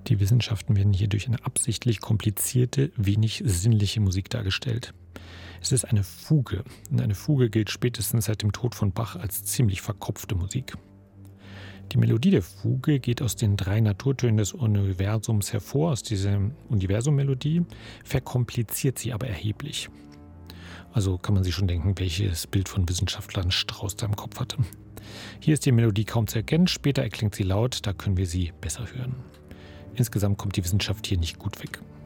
Die Wissenschaften werden hier durch eine absichtlich komplizierte, wenig sinnliche Musik dargestellt. Es ist eine Fuge. Und eine Fuge gilt spätestens seit dem Tod von Bach als ziemlich verkopfte Musik. Die Melodie der Fuge geht aus den 3 Naturtönen des Universums hervor, aus dieser Universummelodie, verkompliziert sie aber erheblich. Also kann man sich schon denken, welches Bild von Wissenschaftlern Strauss da im Kopf hatte. Hier ist die Melodie kaum zu erkennen, später erklingt sie laut, da können wir sie besser hören. Insgesamt kommt die Wissenschaft hier nicht gut weg.